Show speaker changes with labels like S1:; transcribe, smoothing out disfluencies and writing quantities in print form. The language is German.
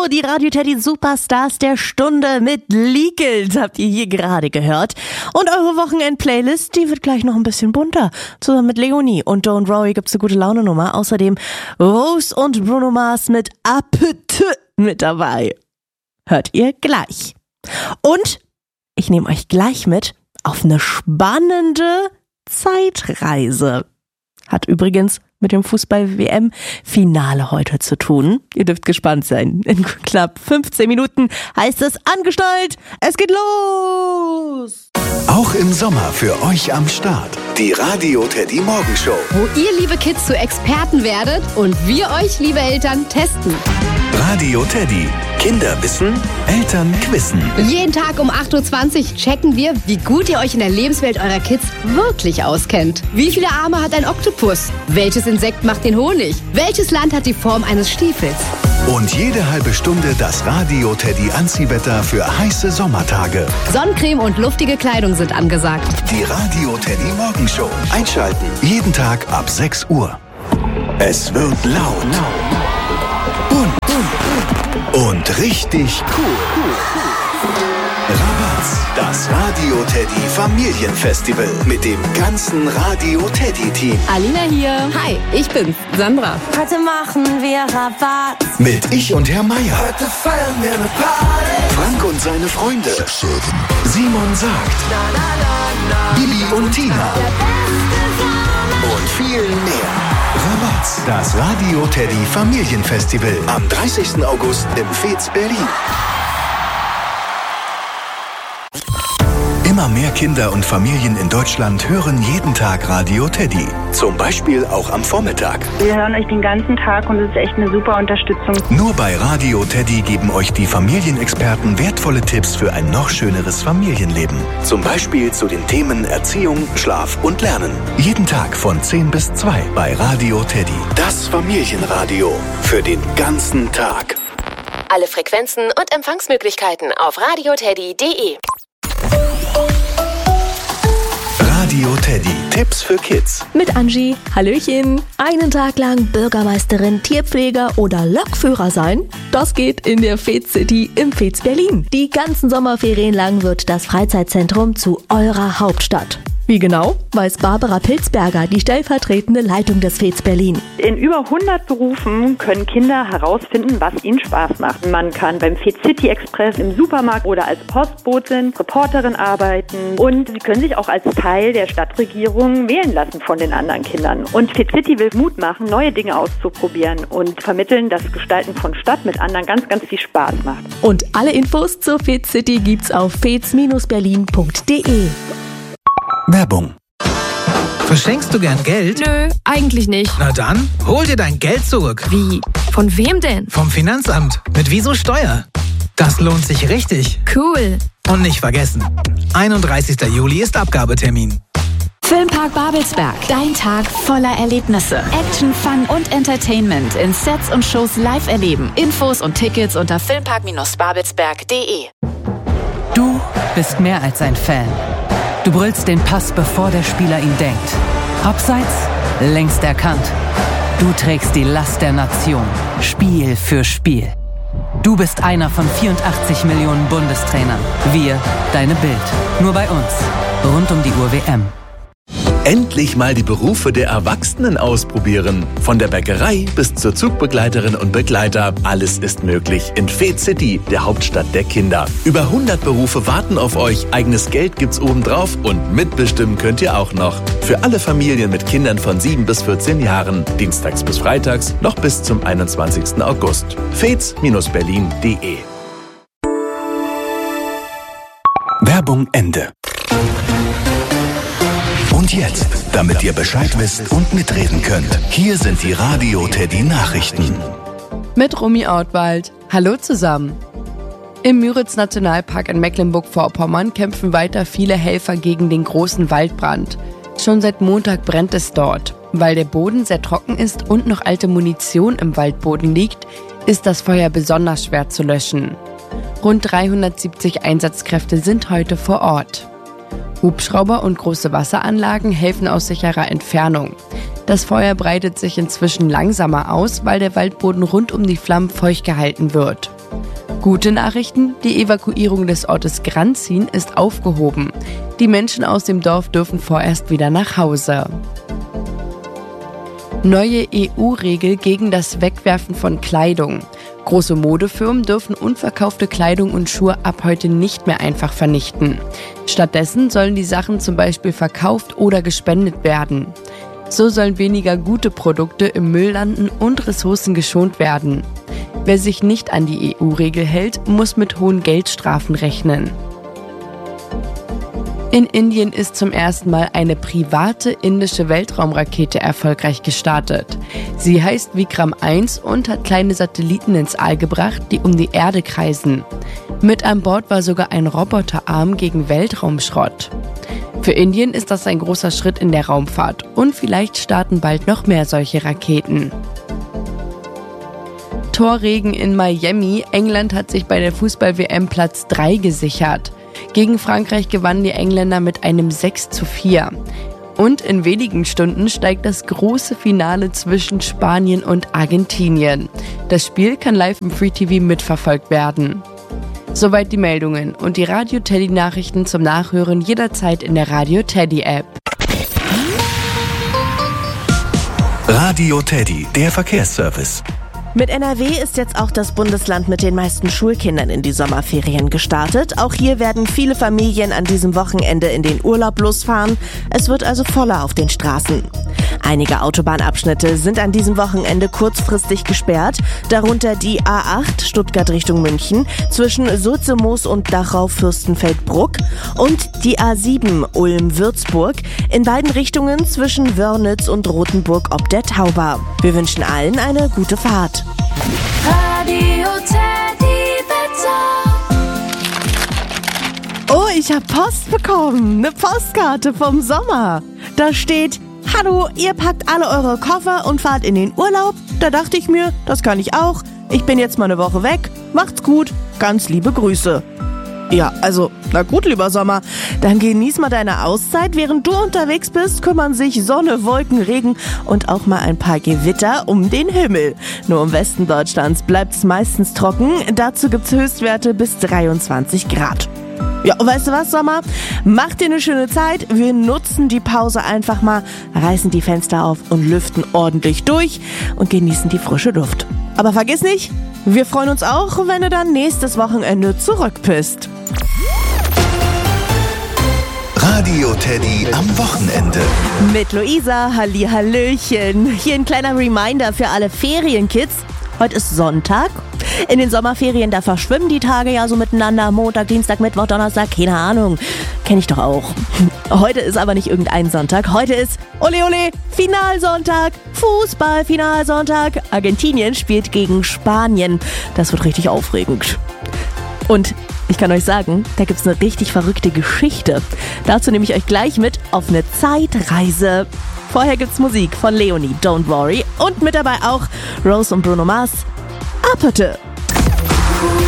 S1: die Radio Teddy Superstars der Stunde mit Leakelt habt ihr hier gerade gehört. Und eure Wochenend-Playlist, die wird gleich noch ein bisschen bunter. Zusammen mit Leonie und Don't Worry gibt's eine gute Laune-Nummer. Außerdem Rose und Bruno Mars mit Appetit mit dabei. Hört ihr gleich. Und ich nehme euch gleich mit auf eine spannende Zeitreise. Hat übrigens mit dem Fußball-WM-Finale heute zu tun. Ihr dürft gespannt sein. In knapp 15 Minuten heißt es angeschnallt. Es geht los!
S2: Auch im Sommer für euch am Start. Die Radio Teddy Morgenshow.
S3: Wo ihr, liebe Kids, zu Experten werdet und wir euch, liebe Eltern, testen.
S2: Radio Teddy. Kinder wissen, Eltern quizzen.
S3: Jeden Tag um 8.20 Uhr checken wir, wie gut ihr euch in der Lebenswelt eurer Kids wirklich auskennt. Wie viele Arme hat ein Oktopus? Welches Insekt macht den Honig? Welches Land hat die Form eines Stiefels?
S2: Und jede halbe Stunde das Radio Teddy Anziehwetter für heiße Sommertage.
S3: Sonnencreme und luftige Kleidung sind angesagt.
S2: Die Radio Teddy Morgenshow. Einschalten. Jeden Tag ab 6 Uhr. Es wird laut. Bunt. Und richtig cool. Rabatz, das Radio Teddy Familienfestival mit dem ganzen Radio Teddy Team.
S3: Alina hier. Hi, ich bin's, Sandra.
S4: Heute machen wir Rabatz.
S2: Mit Ich und Herr Meier.
S4: Heute feiern wir eine Party.
S2: Frank und seine Freunde. Simon sagt. Bibi und Tina. Und viel mehr. Rabatz, das Radio Teddy Familienfestival am 30. August im Fez Berlin. Immer mehr Kinder und Familien in Deutschland hören jeden Tag Radio Teddy. Zum Beispiel auch am Vormittag.
S5: Wir hören euch den ganzen Tag und es ist echt eine super Unterstützung.
S2: Nur bei Radio Teddy geben euch die Familienexperten wertvolle Tipps für ein noch schöneres Familienleben. Zum Beispiel zu den Themen Erziehung, Schlaf und Lernen. Jeden Tag von 10 bis 2 bei Radio Teddy. Das Familienradio für den ganzen Tag.
S6: Alle Frequenzen und Empfangsmöglichkeiten auf radioteddy.de.
S2: Radio Teddy. Tipps für Kids.
S1: Mit Angie. Hallöchen. Einen Tag lang Bürgermeisterin, Tierpfleger oder Lokführer sein? Das geht in der Fez City im Fez Berlin. Die ganzen Sommerferien lang wird das Freizeitzentrum zu eurer Hauptstadt. Wie genau, weiß Barbara Pilzberger, die stellvertretende Leitung des Fez Berlin.
S5: In über 100 Berufen können Kinder herausfinden, was ihnen Spaß macht. Man kann beim Fez City Express im Supermarkt oder als Postbotin, Reporterin arbeiten. Und sie können sich auch als Teil der Stadtregierung wählen lassen von den anderen Kindern. Und Fez City will Mut machen, neue Dinge auszuprobieren und vermitteln, dass Gestalten von Stadt mit anderen ganz, ganz viel Spaß macht.
S1: Und alle Infos zur Fez City gibt's auf fez-berlin.de.
S2: Werbung.
S7: Verschenkst du gern Geld?
S3: Nö, eigentlich nicht.
S7: Na dann, hol dir dein Geld zurück.
S3: Wie? Von wem denn?
S7: Vom Finanzamt. Mit Wieso Steuer. Das lohnt sich richtig.
S3: Cool.
S7: Und nicht vergessen, 31. Juli ist Abgabetermin.
S8: Filmpark Babelsberg. Dein Tag voller Erlebnisse. Action, Fun und Entertainment in Sets und Shows live erleben. Infos und Tickets unter filmpark-babelsberg.de.
S9: Du bist mehr als ein Fan. Du brüllst den Pass, bevor der Spieler ihn denkt. Abseits, längst erkannt. Du trägst die Last der Nation, Spiel für Spiel. Du bist einer von 84 Millionen Bundestrainern. Wir, deine Bild. Nur bei uns. Rund um die Uhr WM.
S10: Endlich mal die Berufe der Erwachsenen ausprobieren. Von der Bäckerei bis zur Zugbegleiterin und Begleiter. Alles ist möglich in Fez City, der Hauptstadt der Kinder. Über 100 Berufe warten auf euch. Eigenes Geld gibt's obendrauf und mitbestimmen könnt ihr auch noch. Für alle Familien mit Kindern von 7 bis 14 Jahren. Dienstags bis freitags noch bis zum 21. August. fez-berlin.de.
S2: Werbung Ende. Und jetzt, damit ihr Bescheid wisst und mitreden könnt, hier sind die Radio Teddy Nachrichten.
S11: Mit Romy Outwald. Hallo zusammen. Im Müritz-Nationalpark in Mecklenburg-Vorpommern kämpfen weiter viele Helfer gegen den großen Waldbrand. Schon seit Montag brennt es dort. Weil der Boden sehr trocken ist und noch alte Munition im Waldboden liegt, ist das Feuer besonders schwer zu löschen. Rund 370 Einsatzkräfte sind heute vor Ort. Hubschrauber und große Wasseranlagen helfen aus sicherer Entfernung. Das Feuer breitet sich inzwischen langsamer aus, weil der Waldboden rund um die Flammen feucht gehalten wird. Gute Nachrichten, die Evakuierung des Ortes Granzin ist aufgehoben. Die Menschen aus dem Dorf dürfen vorerst wieder nach Hause. Neue EU-Regel gegen das Wegwerfen von Kleidung. Große Modefirmen dürfen unverkaufte Kleidung und Schuhe ab heute nicht mehr einfach vernichten. Stattdessen sollen die Sachen zum Beispiel verkauft oder gespendet werden. So sollen weniger gute Produkte im Müll landen und Ressourcen geschont werden. Wer sich nicht an die EU-Regel hält, muss mit hohen Geldstrafen rechnen. In Indien ist zum ersten Mal eine private indische Weltraumrakete erfolgreich gestartet. Sie heißt Vikram 1 und hat kleine Satelliten ins All gebracht, die um die Erde kreisen. Mit an Bord war sogar ein Roboterarm gegen Weltraumschrott. Für Indien ist das ein großer Schritt in der Raumfahrt und vielleicht starten bald noch mehr solche Raketen. Torregen in Miami. England hat sich bei der Fußball-WM Platz 3 gesichert. Gegen Frankreich gewannen die Engländer mit einem 6:4. Und in wenigen Stunden steigt das große Finale zwischen Spanien und Argentinien. Das Spiel kann live im Free TV mitverfolgt werden. Soweit die Meldungen und die Radio Teddy Nachrichten zum Nachhören jederzeit in der Radio Teddy App.
S2: Radio Teddy, der Verkehrsservice.
S1: Mit NRW ist jetzt auch das Bundesland mit den meisten Schulkindern in die Sommerferien gestartet. Auch hier werden viele Familien an diesem Wochenende in den Urlaub losfahren. Es wird also voller auf den Straßen. Einige Autobahnabschnitte sind an diesem Wochenende kurzfristig gesperrt, darunter die A8 Stuttgart Richtung München zwischen Sulze-Moos und Dachau-Fürstenfeldbruck und die A7 Ulm-Würzburg in beiden Richtungen zwischen Wörnitz und Rothenburg ob der Tauber. Wir wünschen allen eine gute Fahrt.
S4: Radio Teddy Wetter.
S1: Oh, ich habe Post bekommen. Eine Postkarte vom Sommer. Da steht: Hallo, ihr packt alle eure Koffer und fahrt in den Urlaub. Da dachte ich mir, das kann ich auch. Ich bin jetzt mal eine Woche weg. Macht's gut. Ganz liebe Grüße. Ja, also, na gut, lieber Sommer. Dann genieß mal deine Auszeit. Während du unterwegs bist, kümmern sich Sonne, Wolken, Regen und auch mal ein paar Gewitter um den Himmel. Nur im Westen Deutschlands bleibt's meistens trocken. Dazu gibt's Höchstwerte bis 23 Grad. Ja, und weißt du was, Sommer? Mach dir eine schöne Zeit. Wir nutzen die Pause einfach mal, reißen die Fenster auf und lüften ordentlich durch und genießen die frische Luft. Aber vergiss nicht, wir freuen uns auch, wenn du dann nächstes Wochenende zurück bist.
S2: Radio Teddy am Wochenende.
S1: Mit Luisa, Hallihallöchen. Hier ein kleiner Reminder für alle Ferienkids. Heute ist Sonntag. In den Sommerferien, da verschwimmen die Tage ja so miteinander. Montag, Dienstag, Mittwoch, Donnerstag, keine Ahnung. Kenn ich doch auch. Heute ist aber nicht irgendein Sonntag. Heute ist, ole ole, Finalsonntag. Fußball-Finalsonntag. Argentinien spielt gegen Spanien. Das wird richtig aufregend. Und ich kann euch sagen, da gibt's eine richtig verrückte Geschichte. Dazu nehme ich euch gleich mit auf eine Zeitreise. Vorher gibt's Musik von Leonie, Don't Worry. Und mit dabei auch Rose und Bruno Mars, Aperte.